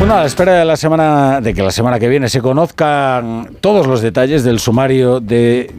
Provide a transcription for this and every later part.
Bueno, a la espera de que la semana que viene se conozcan todos los detalles del sumario del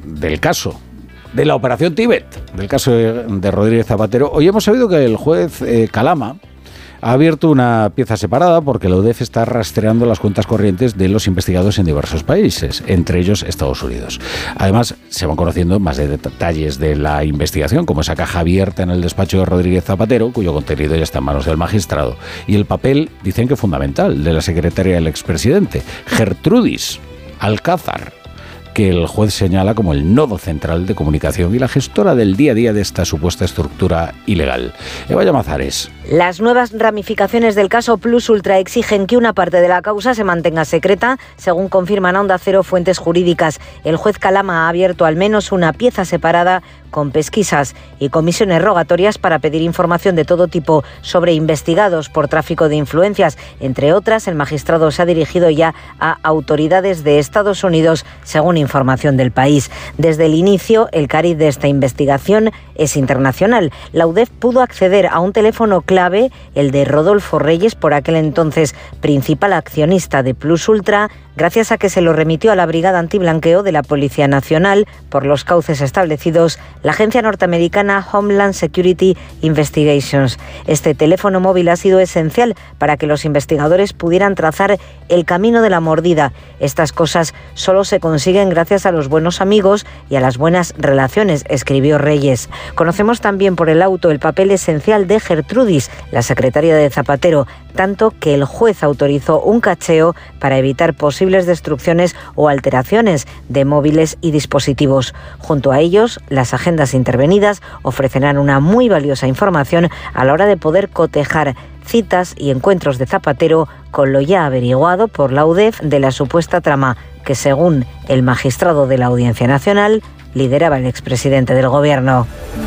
caso, de la operación Tíbet, del caso de Rodríguez Zapatero, hoy hemos sabido que el juez Calama ha abierto una pieza separada porque la UDEF está rastreando las cuentas corrientes de los investigados en diversos países, entre ellos Estados Unidos. Además, se van conociendo más detalles de la investigación, como esa caja abierta en el despacho de Rodríguez Zapatero, cuyo contenido ya está en manos del magistrado, y el papel, dicen que fundamental, de la secretaria del expresidente, Gertrudis Alcázar, que el juez señala como el nodo central de comunicación y la gestora del día a día de esta supuesta estructura ilegal. Eva Llamazares. Las nuevas ramificaciones del caso Plus Ultra exigen que una parte de la causa se mantenga secreta, según confirman a Onda Cero fuentes jurídicas. El juez Calama ha abierto al menos una pieza separada con pesquisas y comisiones rogatorias para pedir información de todo tipo sobre investigados por tráfico de influencias. Entre otras, el magistrado se ha dirigido ya a autoridades de Estados Unidos, según información del País. Desde el inicio, el cariz de esta investigación es internacional. La UDEF pudo acceder a un teléfono clave, el de Rodolfo Reyes, por aquel entonces principal accionista de Plus Ultra, gracias a que se lo remitió a la Brigada Antiblanqueo de la Policía Nacional por los cauces establecidos la agencia norteamericana Homeland Security Investigations. Este teléfono móvil ha sido esencial para que los investigadores pudieran trazar el camino de la mordida. Estas cosas solo se consiguen gracias a los buenos amigos y a las buenas relaciones, escribió Reyes. Conocemos también por el auto el papel esencial de Gertrudis, la secretaria de Zapatero, tanto que el juez autorizó un cacheo para evitar posibles destrucciones o alteraciones de móviles y dispositivos. Junto a ellos, las agendas intervenidas ofrecerán una muy valiosa información a la hora de poder cotejar citas y encuentros de Zapatero con lo ya averiguado por la UDEF de la supuesta trama que, según el magistrado de la Audiencia Nacional, lideraba el expresidente del Gobierno.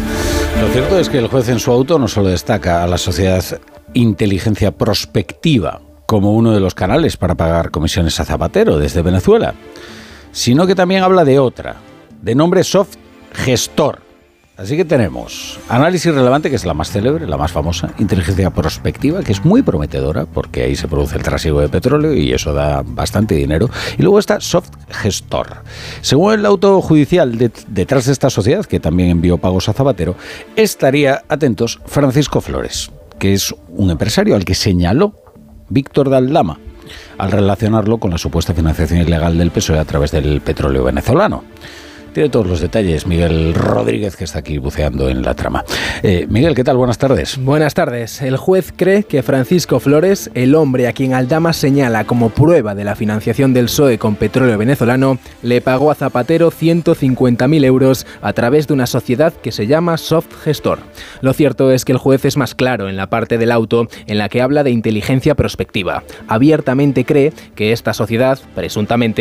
Lo cierto es que el juez en su auto no solo destaca a la sociedad Inteligencia Prospectiva como uno de los canales para pagar comisiones a Zapatero desde Venezuela, sino que también habla de otra, de nombre Soft Gestor. Así que tenemos Análisis Relevante, que es la más célebre, la más famosa, Inteligencia Prospectiva, que es muy prometedora, porque ahí se produce el trasiego de petróleo y eso da bastante dinero, y luego está Soft Gestor. Según el auto judicial detrás de esta sociedad, que también envió pagos a Zapatero, estaría, atentos, Francisco Flores, que es un empresario al que señaló Víctor de Aldama al relacionarlo con la supuesta financiación ilegal del PSOE a través del petróleo venezolano. Tiene todos los detalles Miguel Rodríguez, que está aquí buceando en la trama. Miguel, ¿qué tal? Buenas tardes. Buenas tardes. El juez cree que Francisco Flores, el hombre a quien Aldama señala como prueba de la financiación del PSOE con petróleo venezolano, le pagó a Zapatero 150.000 euros a través de una sociedad que se llama Soft Gestor. Lo cierto es que el juez es más claro en la parte del auto en la que habla de inteligencia prospectiva. Abiertamente cree que esta sociedad, presuntamente